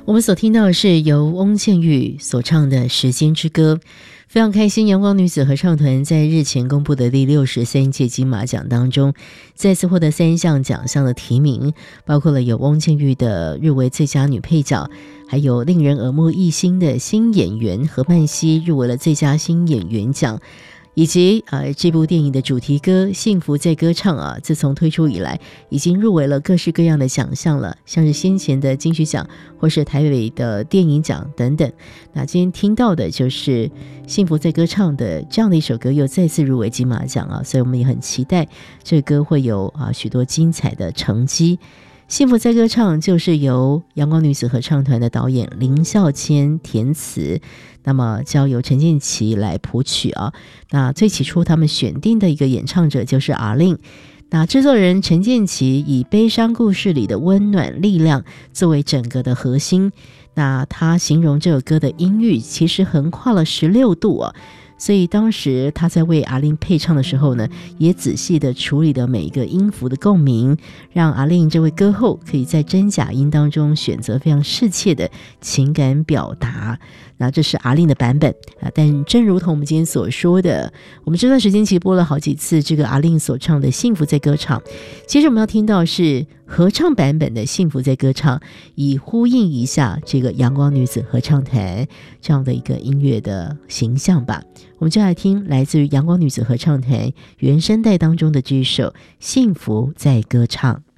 我们所听到的是由翁倩玉所唱的《时间之歌》。非常开心，阳光女子合唱团在日前公布的第63届金马奖当中，再次获得3项奖项的提名，包括了有翁倩玉的入围最佳女配角，还有令人耳目一新的新演员何曼希入围了最佳新演员奖，以及这部电影的主题歌《幸福在歌唱》自从推出以来，已经入围了各式各样的奖项了，像是先前的金曲奖或是台北的电影奖等等。那今天听到的就是《幸福在歌唱》的这样的一首歌，又再次入围金马奖所以我们也很期待这个歌会有许多精彩的成绩。幸福在歌唱就是由阳光女子合唱团的导演林孝谦填词，那么交由陈建骐来谱曲那最起初他们选定的一个演唱者就是阿令，那制作人陈建骐以悲伤故事里的温暖力量作为整个的核心，那他形容这首歌的音域其实横跨了16度所以当时他在为阿令配唱的时候呢，也仔细的处理了每一个音符的共鸣，让阿令这位歌后可以在真假音当中选择非常适切的情感表达。那这是阿令的版本但正如同我们今天所说的，我们这段时间其实播了好几次这个阿令所唱的《幸福在歌唱》，其实我们要听到是合唱版本的《幸福在歌唱》，以呼应一下这个阳光女子合唱团这样的一个音乐的形象吧。我们就来听来自于阳光女子合唱团原声带当中的这一首《幸福在歌唱》。